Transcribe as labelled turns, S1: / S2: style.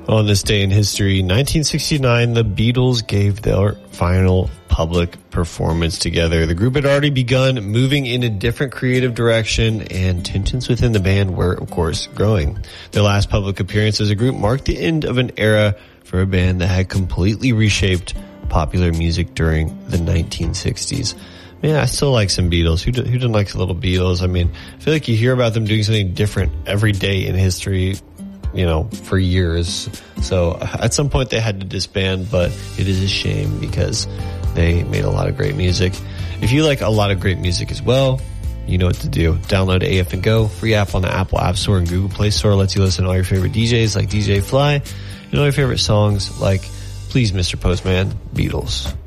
S1: On this day in history, 1969, the Beatles gave their final public performance together. The group had already begun moving in a different creative direction, and tensions within the band were, of course, growing. Their last public appearance as a group marked the end of an era for a band that had completely reshaped popular music during the 1960s. Man, I still like some Beatles. Who doesn't like a little Beatles? I mean, I feel like you hear about them doing something different every day in history, for years. So at some point they had to disband, but it is a shame because they made a lot of great music. If you like a lot of great music as well, you know what to do. Download AF and Go, free app on the Apple App Store and Google Play Store. Lets you listen to all your favorite DJs like DJ Fly and all your favorite songs like Please Mr. Postman, Beatles.